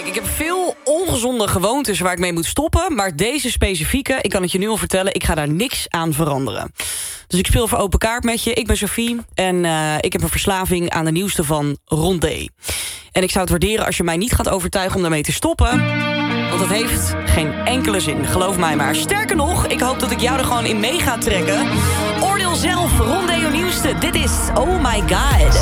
Kijk, ik heb veel ongezonde gewoontes waar ik mee moet stoppen. Maar deze specifieke, ik kan het je nu al vertellen, ik ga daar niks aan veranderen. Dus ik speel voor open kaart met je. Ik ben Sophie en ik heb een verslaving aan de nieuwste van Rondé. En ik zou het waarderen als je mij niet gaat overtuigen om daarmee te stoppen. Want het heeft geen enkele zin, geloof mij maar. Sterker nog, ik hoop dat ik jou er gewoon in mee ga trekken. Oordeel zelf, Rondé nieuwste. Dit is Oh My God.